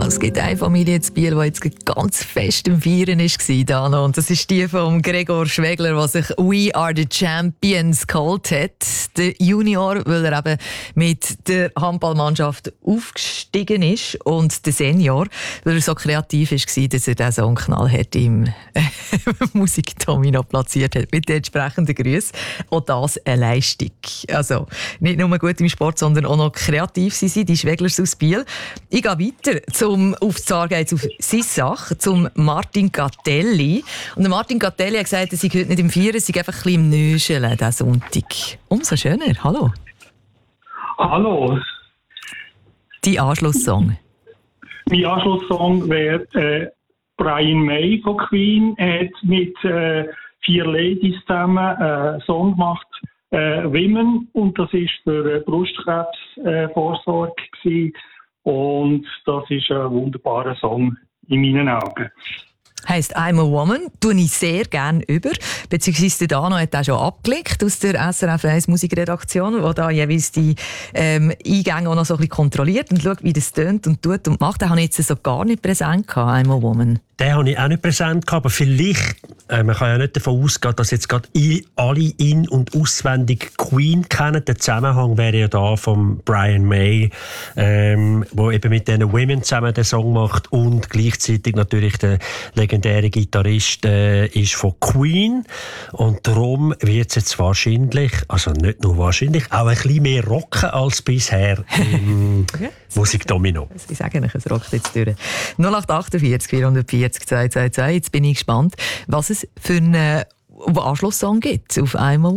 Es gibt eine Familie in Biel, die jetzt ganz fest im Feiern war, Dano. Und das ist die von Gregor Schwegler, der sich «We are the Champions» geholt hat. Der Junior, weil er eben mit der Handballmannschaft aufgestiegen ist. Und der Senior, weil er so kreativ war, dass er diesen Song knallhart im Musikdomino platziert hat. Mit den entsprechenden Grüßen. Auch das eine Leistung. Also nicht nur gut im Sport, sondern auch noch kreativ sind sie, die Schweglers aus Biel. Ich gehe weiter zwar geht's auf seine Sache, zum Martin Gattelli. Und der Martin Gattelli hat gesagt, er sei heute nicht im Feiern, er sei einfach ein bisschen im Nöscheln diesen Sonntag. Umso schöner. Hallo. Hallo. Dein Anschlusssong? Mein Anschlusssong wäre Brian May von Queen. Er hat mit 4 Ladies zusammen einen Song gemacht, Women, und das war für Brustkrebsvorsorge. Und das ist ein wunderbarer Song in meinen Augen. Heisst «I'm a Woman», tue ich sehr gerne über. Beziehungsweise der Dano hat auch schon abgelegt aus der SRF 1 Musikredaktion, die da jeweils die Eingänge auch noch so ein bisschen kontrolliert und schaut, wie das tönt und tut und macht. Den habe ich jetzt so gar nicht präsent gehabt, «I'm a Woman». Den habe ich auch nicht präsent gehabt, aber vielleicht, man kann ja nicht davon ausgehen, dass jetzt gerade alle in- und auswendig Queen kennen. Der Zusammenhang wäre ja da von Brian May, der eben mit diesen Women zusammen den Song macht und gleichzeitig natürlich der legendäre Gitarrist ist von Queen. Und darum wird es jetzt wahrscheinlich, also nicht nur wahrscheinlich, auch ein bisschen mehr rocken als bisher im Musikdomino. Ich sage euch, es rockt jetzt durch. 0848 440 222. Jetzt bin ich gespannt, was es für einen Anschlusssong gibt auf einmal.